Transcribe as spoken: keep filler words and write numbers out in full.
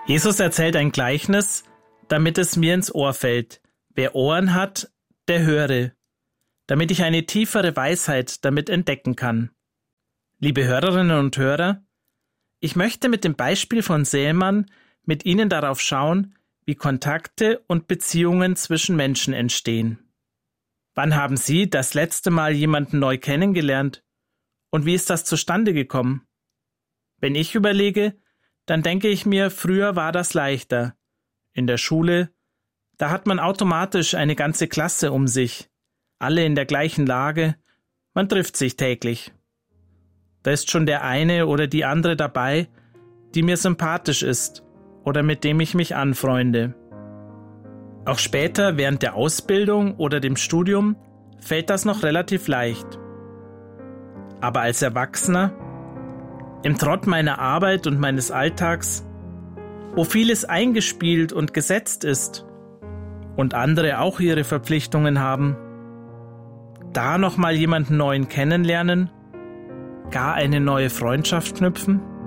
Jesus erzählt ein Gleichnis, damit es mir ins Ohr fällt. Wer Ohren hat, der höre, damit ich eine tiefere Weisheit damit entdecken kann. Liebe Hörerinnen und Hörer, ich möchte mit dem Beispiel von Sämann mit Ihnen darauf schauen, wie Kontakte und Beziehungen zwischen Menschen entstehen. Wann haben Sie das letzte Mal jemanden neu kennengelernt? Und wie ist das zustande gekommen? Wenn ich überlege, dann denke ich mir, früher war das leichter. In der Schule, da hat man automatisch eine ganze Klasse um sich, alle in der gleichen Lage, man trifft sich täglich. Da ist schon der eine oder die andere dabei, die mir sympathisch ist oder mit dem ich mich anfreunde. Auch später während der Ausbildung oder dem Studium fällt das noch relativ leicht. Aber als Erwachsener, im Trott meiner Arbeit und meines Alltags, wo vieles eingespielt und gesetzt ist und andere auch ihre Verpflichtungen haben, da nochmal jemanden neuen kennenlernen, gar eine neue Freundschaft knüpfen?